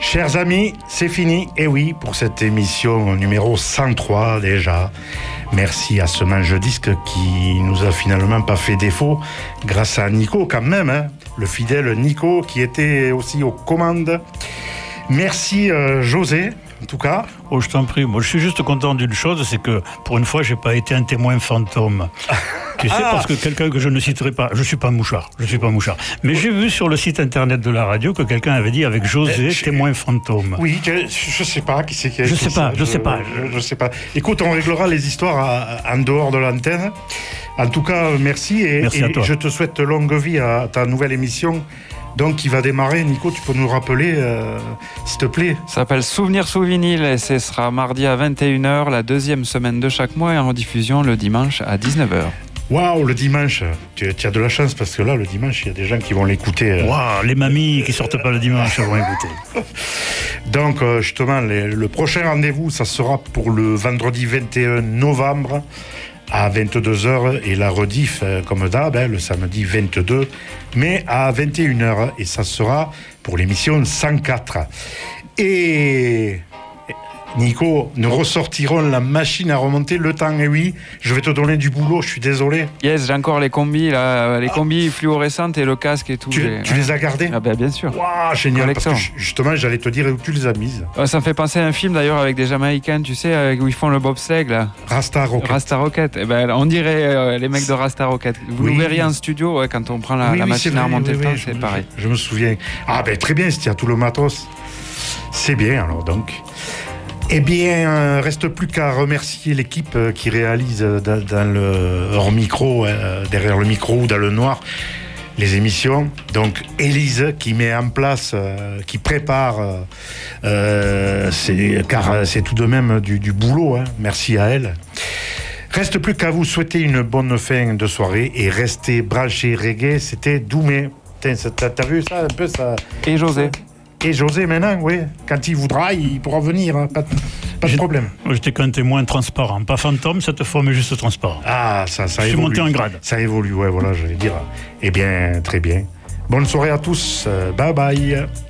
Chers amis, c'est fini, et oui, pour cette émission numéro 103 déjà. Merci à ce manche-disque qui nous a finalement pas fait défaut, grâce à Nico quand même, hein, le fidèle Nico qui était aussi aux commandes. Merci José, en tout cas. Oh, je t'en prie, moi je suis juste content d'une chose, c'est que pour une fois j'ai pas été un témoin fantôme. Tu sais, parce que quelqu'un que je ne citerai pas, je suis pas mouchard. Mais j'ai vu sur le site internet de la radio que quelqu'un avait dit avec José, témoin fantôme. Oui, je sais pas qui c'est qui a Je écrit sais pas. Je sais pas. Écoute, on réglera les histoires en dehors de l'antenne. En tout cas, merci et à toi. Je te souhaite longue vie à ta nouvelle émission. Donc, qui va démarrer, Nico, tu peux nous rappeler, s'il te plaît. Ça s'appelle Souvenir sous vinyle et ce sera mardi à 21h, la deuxième semaine de chaque mois et en rediffusion le dimanche à 19h. Waouh, le dimanche, tu as de la chance parce que là, le dimanche, il y a des gens qui vont l'écouter. Waouh, les mamies qui sortent pas le dimanche vont écouter. Donc, justement, le prochain rendez-vous, ça sera pour le vendredi 21 novembre à 22h et la rediff, comme d'hab, le samedi 22, mais à 21h. Et ça sera pour l'émission 104. Et Nico, nous ressortirons la machine à remonter le temps. Et oui, je vais te donner du boulot, je suis désolé. Yes, j'ai encore les combis, là, les combis fluorescentes et le casque et tout. Tu les as gardés? Ah ben bien sûr. Waouh, génial, collection. parce que justement, j'allais te dire où tu les as mises. Ça me fait penser à un film d'ailleurs avec des Jamaïcains, tu sais, où ils font le bobsleigh là. Rasta Rocket. Eh ben, on dirait les mecs de Rasta Rocket. Vous nous verriez en studio quand on prend la machine à remonter le temps, c'est pareil. Je me souviens. Ah ben très bien, s'il y a tout le matos. C'est bien alors donc. Eh bien, reste plus qu'à remercier l'équipe qui réalise dans le hors micro, derrière le micro ou dans le noir, les émissions. Donc, Élise qui met en place, qui prépare, car c'est tout de même du boulot. Hein. Merci à elle. Reste plus qu'à vous souhaiter une bonne fin de soirée et restez branchés reggae. C'était Doumé. T'as vu ça un peu ça? Et José. Et José maintenant, oui, quand il voudra, il pourra venir, hein, pas de problème. J'étais qu'un témoin transparent, pas fantôme cette fois, mais juste transparent. Ah, ça Je suis évolue. monté en grade. Ça évolue, ouais, voilà, j'allais dire. Eh bien, très bien. Bonne soirée à tous, bye bye.